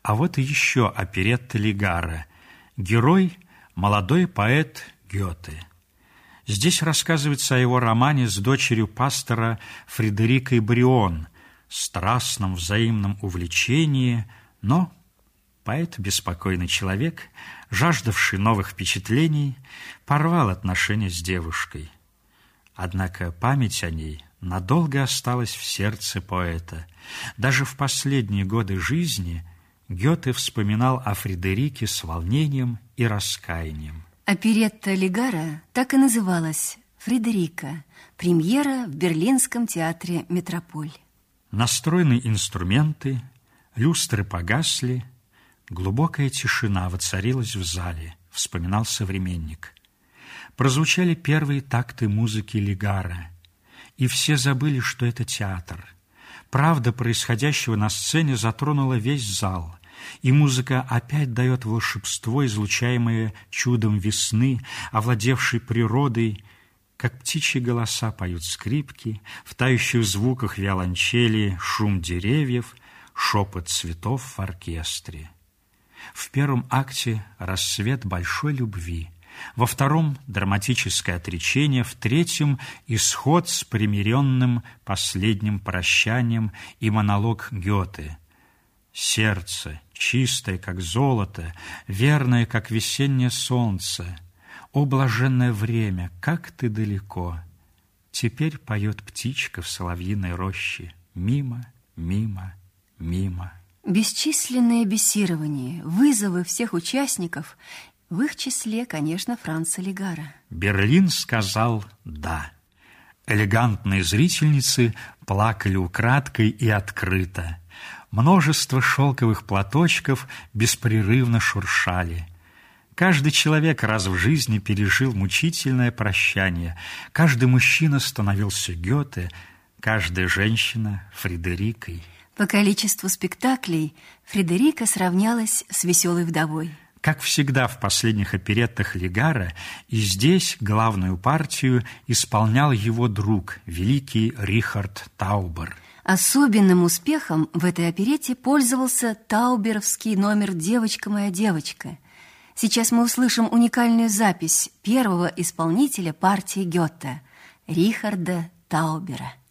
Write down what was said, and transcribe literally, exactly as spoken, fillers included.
А вот и еще оперетта Лигара. Герой – молодой поэт Гёте. Здесь рассказывается о его романе с дочерью пастора Фредерикой Брион, страстном взаимном увлечении, но поэт, беспокойный человек, жаждавший новых впечатлений, порвал отношения с девушкой. Однако память о ней надолго осталась в сердце поэта. Даже в последние годы жизни Гёте вспоминал о Фредерике с волнением и раскаянием. Оперетта Лигара так и называлась «Фредерика», премьера в Берлинском театре «Метрополь». Настроены инструменты, люстры погасли, глубокая тишина воцарилась в зале, вспоминал современник. Прозвучали первые такты музыки Лигара, и все забыли, что это театр. Правда происходящего на сцене затронула весь зал, и музыка опять дает волшебство, излучаемое чудом весны, овладевшей природой, как птичьи голоса поют скрипки, в тающих звуках виолончели шум деревьев, шепот цветов в оркестре. В первом акте рассвет большой любви, во втором – драматическое отречение, в третьем – исход с примиренным последним прощанием и монолог Гёте. Сердце, чистое, как золото, верное, как весеннее солнце, о, блаженное время, как ты далеко! Теперь поет птичка в соловьиной роще, мимо, мимо, мимо. Бесчисленные бесирования, вызовы всех участников, в их числе, конечно, Франца Лигара. Берлин сказал «да». Элегантные зрительницы плакали украдкой и открыто. Множество шелковых платочков беспрерывно шуршали. Каждый человек раз в жизни пережил мучительное прощание. Каждый мужчина становился Гёте, каждая женщина — Фредерикой. По количеству спектаклей Фредерика сравнялась с «Веселой вдовой». Как всегда в последних опереттах Лигара, и здесь главную партию исполнял его друг, великий Рихард Таубер. Особенным успехом в этой оперетте пользовался тауберовский номер «Девочка моя девочка». Сейчас мы услышим уникальную запись первого исполнителя партии Гёте – Рихарда Таубера.